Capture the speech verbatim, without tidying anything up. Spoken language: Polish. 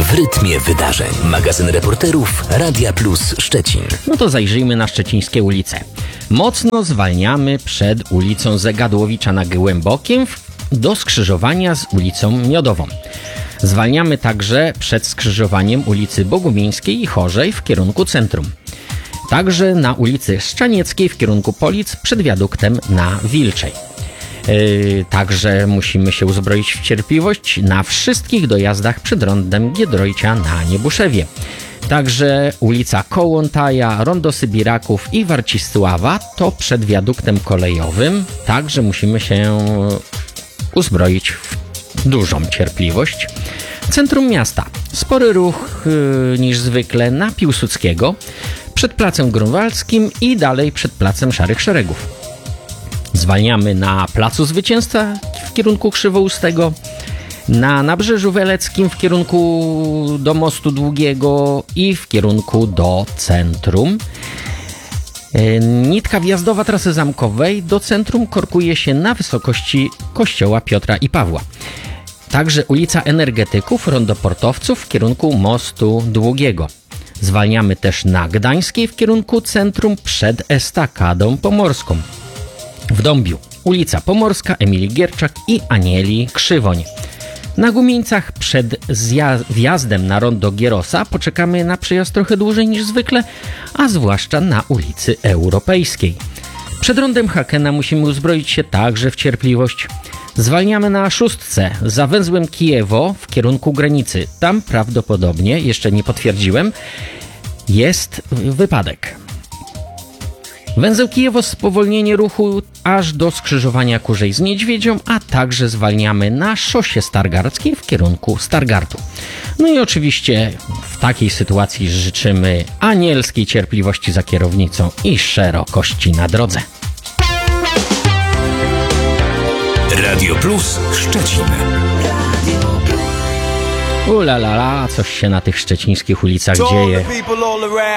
W rytmie wydarzeń. Magazyn reporterów Radia Plus Szczecin. No to zajrzyjmy na szczecińskie ulice. Mocno zwalniamy przed ulicą Zegadłowicza na Głębokiem do skrzyżowania z ulicą Miodową. Zwalniamy także przed skrzyżowaniem ulicy Bogumińskiej i Chorzej w kierunku centrum. Także na ulicy Szczanieckiej w kierunku Polic przed wiaduktem na Wilczej. Yy, także musimy się uzbroić w cierpliwość na wszystkich dojazdach przed rondem Giedroycia na Niebuszewie. Także ulica Kołłątaja, Rondo Sybiraków i Warcisława to przed wiaduktem kolejowym. Także musimy się uzbroić w dużą cierpliwość. Centrum miasta. Spory ruch yy, niż zwykle na Piłsudskiego, przed Placem Grunwaldzkim i dalej przed Placem Szarych Szeregów. Zwalniamy na Placu Zwycięstwa w kierunku Krzywoustego, na Nabrzeżu Weleckim w kierunku do Mostu Długiego i w kierunku do centrum. Nitka wjazdowa trasy zamkowej do centrum korkuje się na wysokości kościoła Piotra i Pawła. Także ulica Energetyków, Rondo Portowców w kierunku Mostu Długiego. Zwalniamy też na Gdańskiej w kierunku centrum przed Estakadą Pomorską. W Dąbiu ulica Pomorska, Emilii Gierczak i Anieli Krzywoń. Na Gumieńcach przed zja- wjazdem na rondo Gierosa poczekamy na przyjazd trochę dłużej niż zwykle, a zwłaszcza na ulicy Europejskiej. Przed rondem Hakena musimy uzbroić się także w cierpliwość. Zwalniamy na szóstce za węzłem Kijewo w kierunku granicy. Tam prawdopodobnie, jeszcze nie potwierdziłem, jest wypadek. Węzeł Kijewo spowolnienie ruchu aż do skrzyżowania Kurzej z Niedźwiedzią, a także zwalniamy na szosie Stargardzkiej w kierunku Stargardu. No i oczywiście w takiej sytuacji życzymy anielskiej cierpliwości za kierownicą i szerokości na drodze. Radio Plus Szczecin. Ulalala, coś się na tych szczecińskich ulicach dzieje.